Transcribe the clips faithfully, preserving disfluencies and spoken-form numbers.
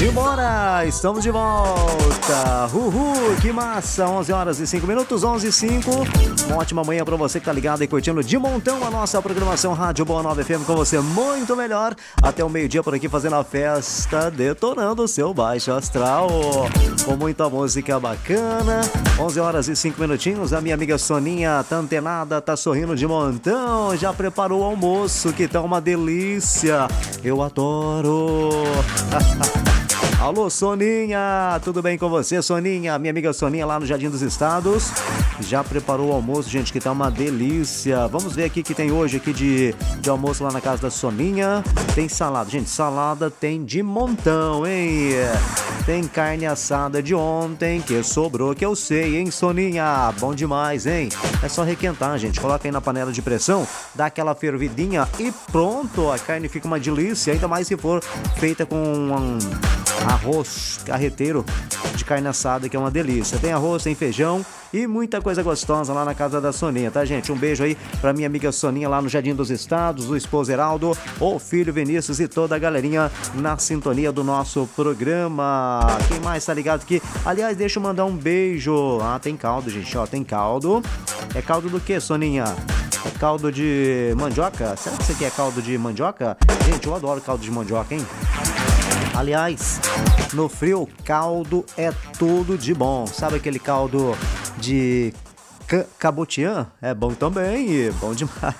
Simbora, estamos de volta. Uhul, que massa. onze horas e cinco minutos, onze e cinco. Uma ótima manhã pra você que tá ligado e curtindo de montão a nossa programação Rádio Boa Nova F M, com você muito melhor. Até o meio-dia por aqui fazendo a festa, detonando o seu baixo astral com muita música bacana. onze horas e cinco minutinhos. A minha amiga Soninha tá antenada, tá sorrindo de montão. Já preparou o almoço, que tá uma delícia. Eu adoro. Alô, Soninha, tudo bem com você, Soninha? Minha amiga Soninha lá no Jardim dos Estados já preparou o almoço, gente, que tá uma delícia. Vamos ver aqui o que tem hoje aqui de, de almoço lá na casa da Soninha. Tem salada, gente, salada tem de montão, hein? Tem carne assada de ontem que sobrou, que eu sei, hein, Soninha? Bom demais, hein? É só requentar, gente. Coloca aí na panela de pressão, dá aquela fervidinha e pronto, a carne fica uma delícia, ainda mais se for feita com um arroz carreteiro de carne assada, que é uma delícia. Tem arroz, tem feijão e muita coisa gostosa lá na casa da Soninha, tá, gente? Um beijo aí pra minha amiga Soninha lá no Jardim dos Estados, o esposo Heraldo, o filho Vinícius e toda a galerinha na sintonia do nosso programa. Quem mais tá ligado aqui? Aliás, deixa eu mandar um beijo. Ah, tem caldo, gente, ó, tem caldo. É caldo do que, Soninha? É caldo de mandioca? Será que isso aqui é caldo de mandioca? Gente, eu adoro caldo de mandioca, hein? Aliás, no frio, caldo é tudo de bom. Sabe aquele caldo de cabotiã? É bom também, bom demais.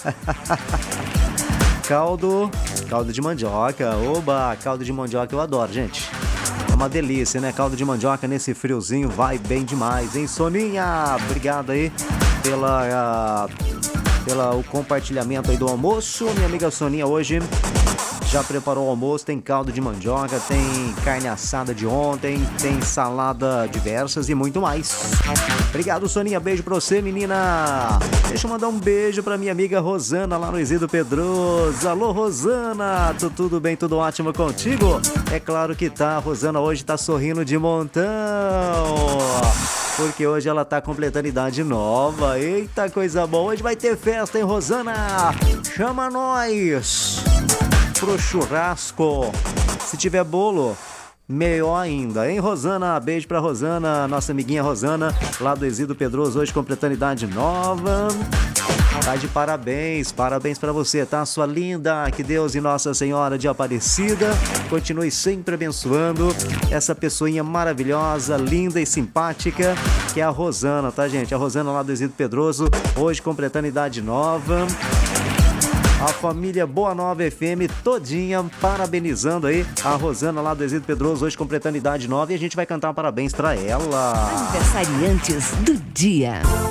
Caldo, caldo de mandioca. Oba, caldo de mandioca eu adoro, gente. É uma delícia, né? Caldo de mandioca nesse friozinho vai bem demais, hein, Soninha? Obrigado aí pela, uh, pela o compartilhamento aí do almoço. Minha amiga Soninha hoje já preparou o almoço, tem caldo de mandioca, tem carne assada de ontem, tem salada diversas e muito mais. Obrigado, Soninha, beijo pra você, menina. Deixa eu mandar um beijo pra minha amiga Rosana lá no Isidro Pedroso. Alô, Rosana, tu, tudo bem, tudo ótimo contigo? É claro que tá, a Rosana hoje tá sorrindo de montão, porque hoje ela tá completando idade nova. Eita, coisa boa, hoje vai ter festa, hein, Rosana? Chama nós pro churrasco. Se tiver bolo, melhor ainda, hein, Rosana? Beijo pra Rosana, nossa amiguinha Rosana, lá do Isidro Pedroso, hoje completando idade nova. Tá de parabéns, parabéns pra você, tá, sua linda? Que Deus e Nossa Senhora de Aparecida continue sempre abençoando essa pessoinha maravilhosa, linda e simpática, que é a Rosana, tá, gente? A Rosana lá do Isidro Pedroso, hoje completando idade nova. A família Boa Nova F M todinha parabenizando aí a Rosana lá do Isidro Pedroso, hoje completando idade nova, e a gente vai cantar um parabéns pra ela. Aniversariantes do dia.